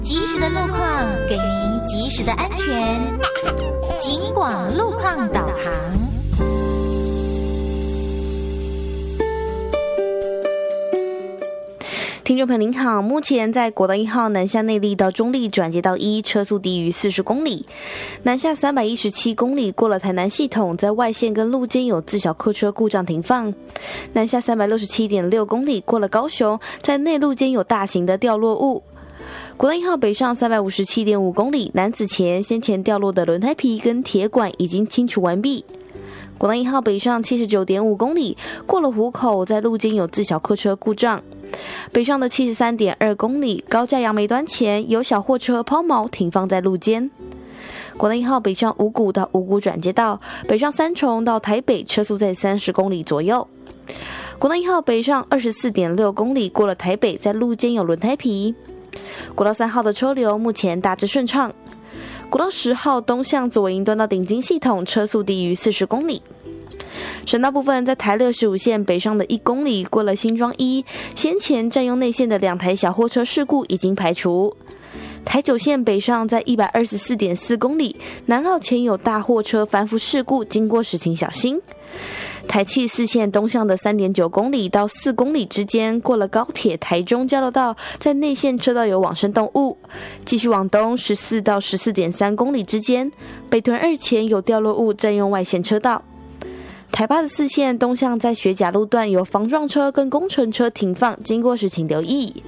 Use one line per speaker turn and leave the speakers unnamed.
及时的路况，给您及时的安全。警广路况导航。
听众朋友您好，目前在国道1号南下内坜到中坜转接道1，车速低于40公里；南下317公里过了台南系统，在外线跟路肩有自小客车故障停放；南下367.6公里过了高雄，在内路间有大型的掉落物。国道1号北上357.5公里，南子前先前掉落的轮胎皮跟铁管已经清除完毕。国道1号北上79.5公里，过了湖口，在路间有自小客车故障。北上的73.2公里，高架杨梅端前有小货车抛锚停放在路肩。国道1号北上五股到五股转接道，北上三重到台北车速在30公里左右。国道1号北上24.6公里，过了台北，在路肩有轮胎皮。国道3号的车流目前大致顺畅。国道10号东向左营端到顶金系统，车速低于40公里。省道部分，在台65线北上的1公里过了新庄1，先前占用内线的2台小货车事故已经排除。台9线北上在124.4公里，南绕前有大货车翻覆事故，经过时请小心。台74线东向的3.9公里到4公里之间，过了高铁台中交流道，在内线车道有往生动物。继续往东14到14.3公里之间，北屯2前有掉落物占用外线车道。台84线东向在学甲路段有防撞车跟工程车停放，经过时请留意。